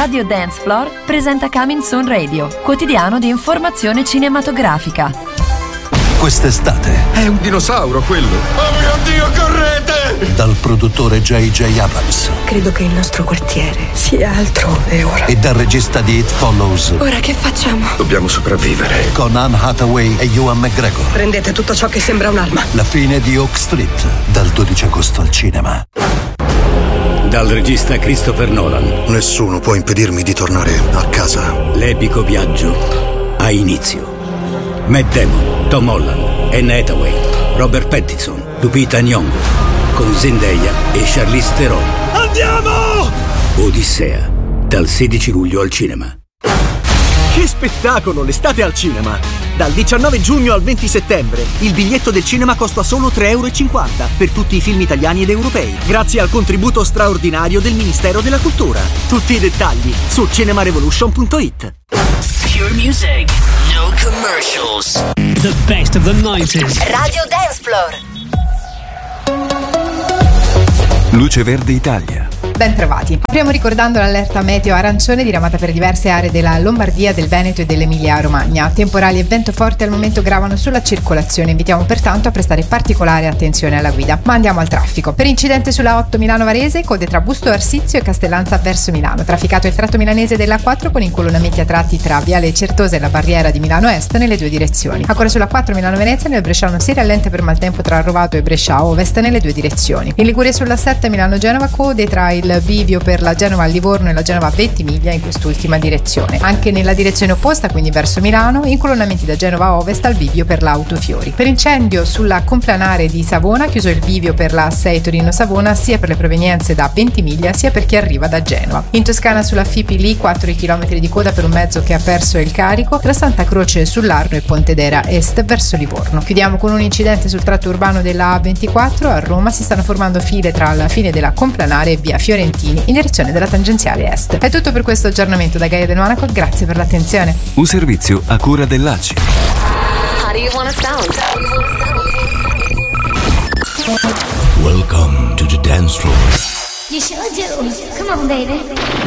Radio Dance Floor presenta Coming Soon Radio, quotidiano di informazione cinematografica. Quest'estate è un dinosauro quello. Oh mio Dio, correte! Dal produttore J.J. Abrams. Credo che il nostro quartiere sia altrove ora. E dal regista di It Follows. Ora che facciamo? Dobbiamo sopravvivere. Con Anne Hathaway e Ewan McGregor. Prendete tutto ciò che sembra un'arma. La fine di Oak Street, dal 12 agosto al cinema. Dal regista Christopher Nolan. Nessuno può impedirmi di tornare a casa. L'epico viaggio ha inizio. Matt Damon, Tom Holland, Anne Hathaway, Robert Pattinson, Lupita Nyong'o, con Zendaya e Charlize Theron. Andiamo! Odissea, dal 16 luglio al cinema. Che spettacolo, l'estate al cinema! Dal 19 giugno al 20 settembre il biglietto del cinema costa solo €3,50 per tutti i film italiani ed europei, grazie al contributo straordinario del Ministero della Cultura. Tutti i dettagli su cinemarevolution.it. Pure music, no commercials. The best of the 90s. Radio Dance Floor. Luce Verde Italia. Ben trovati. Apriamo ricordando l'allerta meteo arancione diramata per diverse aree della Lombardia, del Veneto e dell'Emilia-Romagna. Temporali e vento forte al momento gravano sulla circolazione. Invitiamo pertanto a prestare particolare attenzione alla guida. Ma andiamo al traffico. Per incidente sulla 8 Milano-Varese, code tra Busto Arsizio e Castellanza verso Milano. Trafficato il tratto milanese della 4 con incolonnamenti a tratti tra Viale Certosa e la barriera di Milano Est nelle due direzioni. Ancora sulla 4 Milano-Venezia nel Bresciano si rallenta per maltempo tra Rovato e Brescia Ovest nelle due direzioni. In Liguria sulla 7 Milano-Genova, code tra il bivio per la Genova Livorno e la Genova Ventimiglia in quest'ultima direzione. Anche nella direzione opposta, quindi verso Milano, incolonnamenti da Genova Ovest al bivio per la Autofiori. Per incendio sulla complanare di Savona, chiuso il bivio per la 6 Torino-Savona sia per le provenienze da Ventimiglia sia per chi arriva da Genova. In Toscana sulla Fipi lì 4 km di coda per un mezzo che ha perso il carico tra Santa Croce sull'Arno e Pontedera Est verso Livorno. Chiudiamo con un incidente sul tratto urbano della A24. A Roma si stanno formando file tra la fine della complanare e via Fiorentini in direzione della tangenziale est. È tutto per questo aggiornamento da Gaia del Monaco, grazie per l'attenzione. Un servizio a cura dell'ACI. How do you want to sound? Welcome to the dance floor. You sure do. Come on, baby.